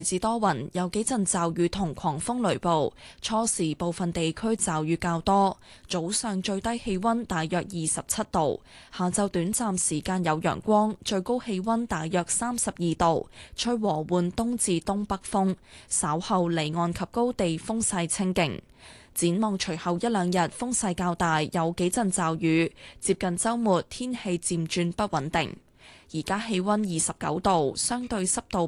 至多雲，有幾陣驟雨同狂風雷暴。初時部分地區驟雨較多，早上最低氣溫大約27度，下晝短暫時間有陽光，最高氣溫大約32度，吹和緩東至東北風，稍後離岸及高地風勢清勁。展望隨後一兩日風勢較大，有幾陣驟雨，接近週末天氣漸轉不穩定。而家氣溫29度，相對濕度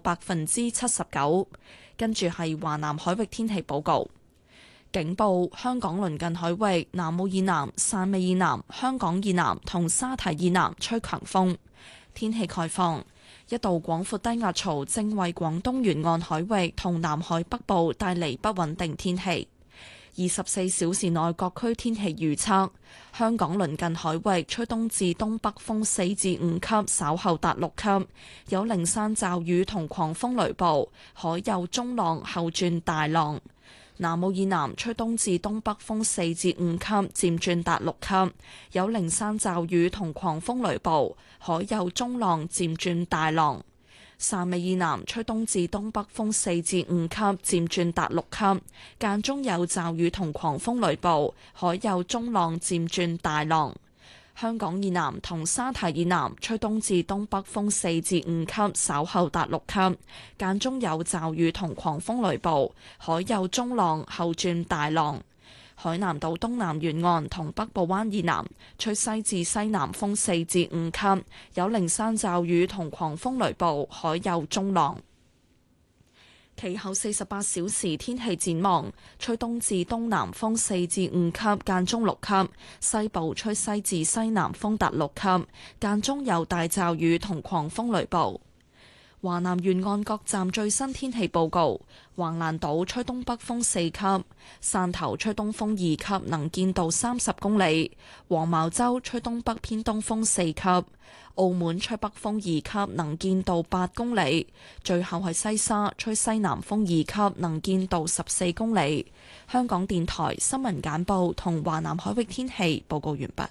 79%。跟住係華南海域天氣報告。警報：香港鄰近海域、南澳以南、汕尾以南、香港以南同沙堤以南吹強風。天氣概況：一道廣闊低壓槽正為廣東沿岸海域同南海北部帶嚟不穩定天氣。24小時內各區天氣預測：香港鄰近海域吹東至東北風4至5級，稍後達6級，有零散驟雨同狂風雷暴，海有中浪後轉大浪。南澳以南吹東至東北風4至5級，漸轉達6級，有零散驟雨同狂風雷暴，海有中浪漸轉大浪。汕尾以南吹東至東北風4至5級，漸轉達6級，間中有驟雨同狂風雷暴，海有中浪漸轉大浪。香港以南同沙堤以南吹東至東北風4至5級，稍後達6級，間中有驟雨同狂風雷暴，海有中浪後轉大浪。海南島東南沿岸同北部灣以南吹西至西南風4至5級，有零散驟雨同狂風雷暴，海有中浪。其後48小時天氣展望：吹東至東南風4至5級，間中6級；西部吹西至西南風達6級，間中有大驟雨同狂風雷暴。華南沿岸各站最新天氣報告：橫瀾島吹東北風4級，汕頭吹東風2級，能見度30公里；黃茅洲吹東北偏東風4級，澳門吹北風2級，能見度8公里；最後係西沙吹西南風2級，能見度14公里。香港電台新聞簡報同華南海域天氣報告完畢。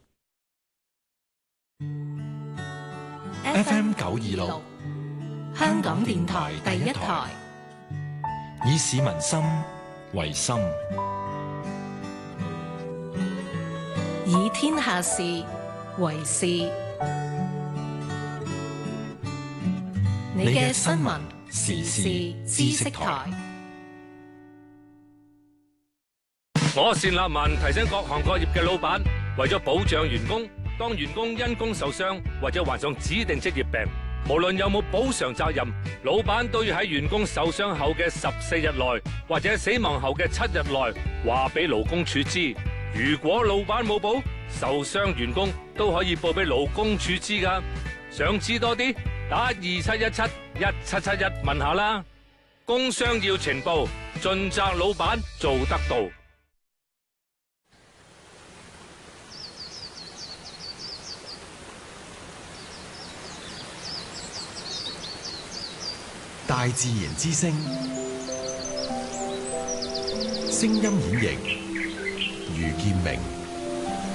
FM 926 香港電台第一台， 以市民心為心， 以天下事為事。你嘅新聞時事知識台。 我單立文提醒各行各業嘅老闆，為咗保障員工，當員工因工受傷或者患上指定職業病，無論有冇補償責任，老闆都要喺員工受傷後嘅14日內，或者死亡後嘅7日內，話俾勞工處知。如果老闆冇補，受傷員工都可以報俾勞工處知㗎。想知多啲，打27171771問下啦。工商要情報，盡責老闆做得到。 大自然之聲，聲音演繹，余建明。